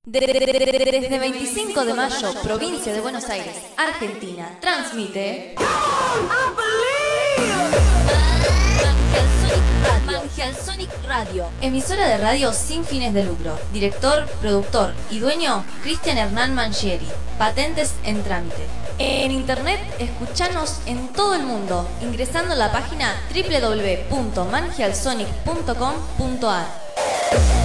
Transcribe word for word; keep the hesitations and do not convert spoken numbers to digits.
Desde veinticinco de mayo, provincia de Buenos Aires, Argentina, transmite Mangial Sonic Radio, emisora de radio sin fines de lucro. Director, productor y dueño, Cristian Hernán Mangieri. Patentes en trámite. En internet, escuchanos en todo el mundo, ingresando a la página doble u doble u doble u punto mangialsonic punto com punto a r.